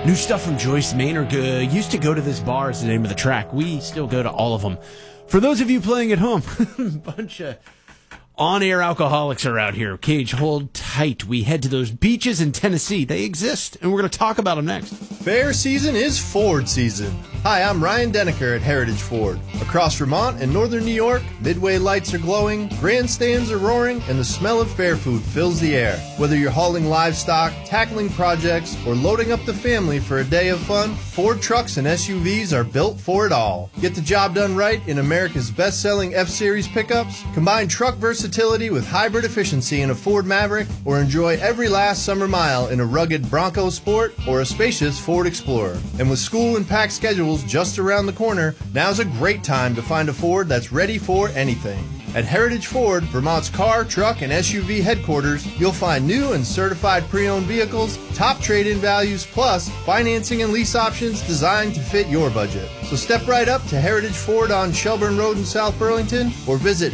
New stuff from Joyce Maynard. Used to go to this bar is the name of the track. We still go to all of them. For those of you playing at home, bunch of on-air alcoholics are out here. Cage, hold tight. We head to those beaches in Tennessee. They exist, and we're going to talk about them next. Fair season is Ford season. Hi, I'm Ryan Denneker at Heritage Ford. Across Vermont and northern New York, Midway lights are glowing, grandstands are roaring, and the smell of fair food fills the air. Whether you're hauling livestock, tackling projects, or loading up the family for a day of fun, Ford trucks and SUVs are built for it all. Get the job done right in America's best-selling F-Series pickups, combine truck versatility with hybrid efficiency in a Ford Maverick, or enjoy every last summer mile in a rugged Bronco Sport or a spacious Ford Explorer. And with school and packed schedules just around the corner, now's a great time to find a Ford that's ready for anything. At Heritage Ford, Vermont's car, truck, and SUV headquarters, you'll find new and certified pre-owned vehicles, top trade-in values, plus financing and lease options designed to fit your budget. So step right up to Heritage Ford on Shelburne Road in South Burlington or visit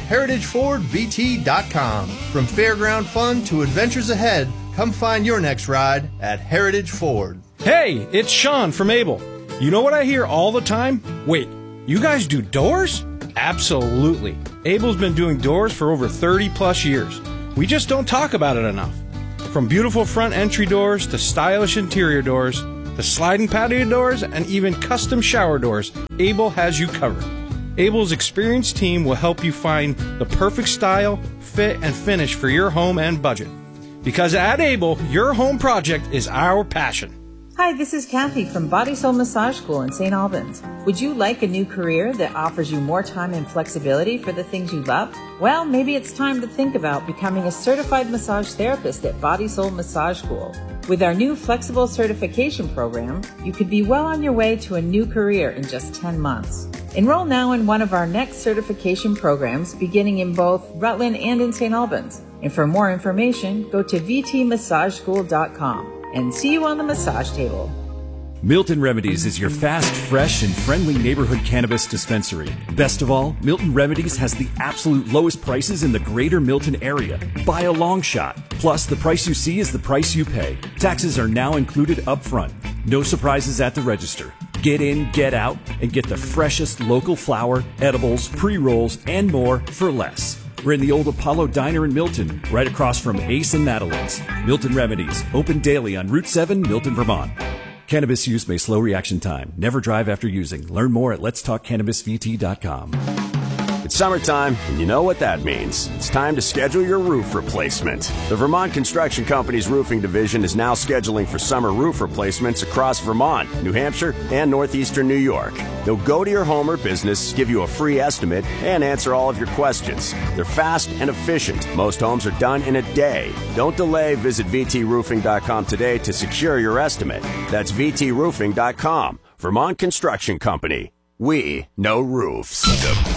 heritagefordvt.com. From fairground fun to adventures ahead, come find your next ride at Heritage Ford. Hey, it's Sean from Able. You know what I hear all the time? Wait, you guys do doors? Absolutely. Abel's been doing doors for over 30 plus years. We just don't talk about it enough. From beautiful front entry doors to stylish interior doors, to sliding patio doors, and even custom shower doors, Able has you covered. Abel's experienced team will help you find the perfect style, fit, and finish for your home and budget. Because at Able, your home project is our passion. Hi, this is Kathy from Body Soul Massage School in St. Albans. Would you like a new career that offers you more time and flexibility for the things you love? Well, maybe it's time to think about becoming a certified massage therapist at Body Soul Massage School. With our new flexible certification program, you could be well on your way to a new career in just 10 months. Enroll now in one of our next certification programs beginning in both Rutland and in St. Albans. And for more information, go to vtmassageschool.com. And see you on the massage table. Milton Remedies is your fast, fresh, and friendly neighborhood cannabis dispensary. Best of all, Milton Remedies has the absolute lowest prices in the greater Milton area, by a long shot. Plus, the price you see is the price you pay. Taxes are now included up front. No surprises at the register. Get in, get out, and get the freshest local flower, edibles, pre-rolls, and more for less. We're in the old Apollo Diner in Milton, right across from Ace and Madeline's. Milton Remedies, open daily on Route 7, Milton, Vermont. Cannabis use may slow reaction time. Never drive after using. Learn more at letstalkcannabisvt.com. It's summertime, and you know what that means. It's time to schedule your roof replacement. The Vermont Construction Company's roofing division is now scheduling for summer roof replacements across Vermont, New Hampshire, and northeastern New York. They'll go to your home or business, give you a free estimate, and answer all of your questions. They're fast and efficient. Most homes are done in a day. Don't delay. Visit VTRoofing.com today to secure your estimate. That's VTRoofing.com. Vermont Construction Company. We know roofs. The